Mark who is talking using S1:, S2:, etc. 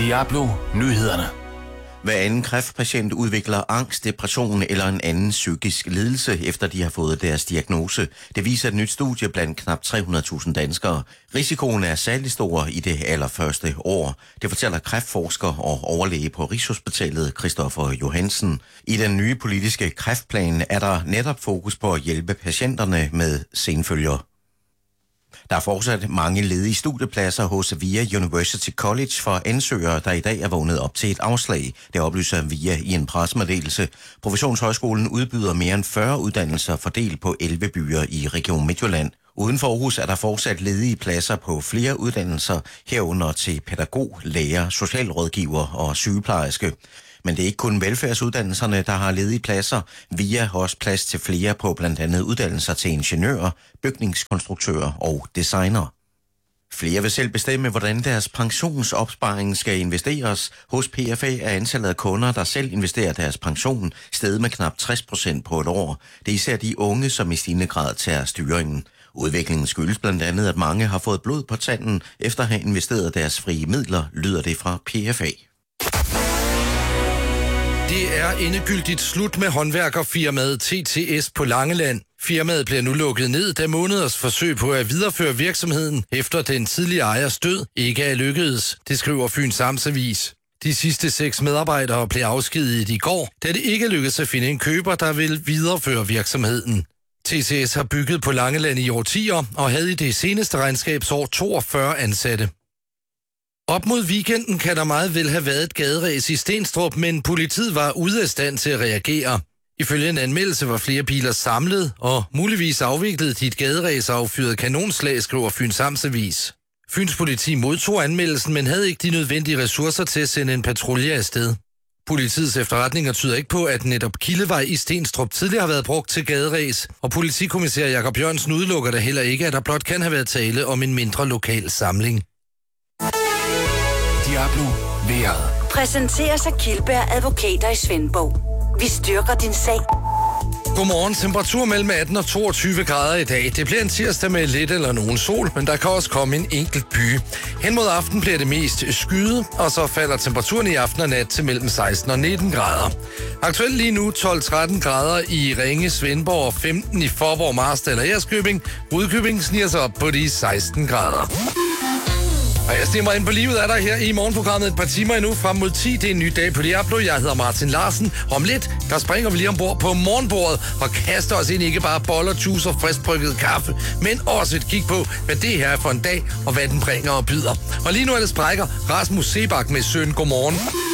S1: Diablo Nyhederne.
S2: Hver anden kræftpatient udvikler angst, depression eller en anden psykisk lidelse, efter de har fået deres diagnose. Det viser et nyt studie blandt knap 300.000 danskere. Risikoen er særlig stor i det allerførste år. Det fortæller kræftforsker og overlæge på Rigshospitalet Christoffer Johansen. I den nye politiske kræftplan er der netop fokus på at hjælpe patienterne med senfølger. Der er fortsat mange ledige studiepladser hos VIA University College for ansøgere, der i dag er vågnet op til et afslag. Det oplyser VIA i en pressemeddelelse. Professionshøjskolen udbyder mere end 40 uddannelser fordelt på 11 byer i Region Midtjylland. Uden for Aarhus er der fortsat ledige pladser på flere uddannelser, herunder til pædagog, lærer, socialrådgiver og sygeplejerske. Men det er ikke kun velfærdsuddannelserne, der har ledige pladser. VIA har også plads til flere på blandt andet uddannelser til ingeniører, bygningskonstruktører og designer. Flere vil selv bestemme, hvordan deres pensionsopsparing skal investeres. Hos PFA er antallet af kunder, der selv investerer deres pension, steget med knap 60% på et år. Det er især de unge, som i stigende grad tager styringen. Udviklingen skyldes blandt andet, at mange har fået blod på tanden efter at have investeret deres frie midler, lyder det fra PFA.
S3: Det er endegyldigt slut med håndværkerfirmaet TTS på Langeland. Firmaet bliver nu lukket ned, da måneders forsøg på at videreføre virksomheden efter den tidligere ejers død ikke er lykkedes, det skriver Fyns Amtsavis. De sidste 6 medarbejdere blev afskediget i går, da det ikke lykkedes at finde en køber, der vil videreføre virksomheden. TTS har bygget på Langeland i årtier og havde i det seneste regnskabsår 42 ansatte. Op mod weekenden kan der meget vel have været et gaderæs i Stenstrup, men politiet var ude af stand til at reagere. Ifølge en anmeldelse var flere biler samlet, og muligvis afviklet de et gaderæs og affyret kanonslag, skriver Fyns Amtsavis. Fyns politi modtog anmeldelsen, men havde ikke de nødvendige ressourcer til at sende en patrulje afsted. Politiets efterretninger tyder ikke på, at netop Kildevej i Stenstrup tidligere har været brugt til gaderæs, og politikommissær Jakob Jørgensen udelukker da heller ikke, at der blot kan have været tale om en mindre lokal samling.
S1: Diablo vejret.
S4: Præsenteres af Kildberg Advokater i Svendborg. Vi styrker din sag.
S3: Godmorgen. Temperatur mellem 18 og 22 grader i dag. Det bliver en tirsdag med lidt eller nogen sol, men der kan også komme en enkelt byge. Hen mod aften bliver det mest skyet, og så falder temperaturen i aften og nat til mellem 16 og 19 grader. Aktuelt lige nu 12-13 grader i Ringe, Svendborg og 15 i Faaborg, Marstal og Ærøskøbing. Rudkøbing sniger sig op på de 16 grader. Og jeg stemmer ind på livet er der her i morgenprogrammet et par timer endnu frem mod 10. Det er en ny dag på Diablo. Jeg hedder Martin Larsen. Om lidt, der springer vi lige ombord på morgenbordet og kaster os ind ikke bare boller, juice og friskbrygget kaffe, men også et kig på, hvad det her er for en dag og hvad den bringer og byder. Og lige nu er det sprækker Rasmus Sebak med Søn. Godmorgen.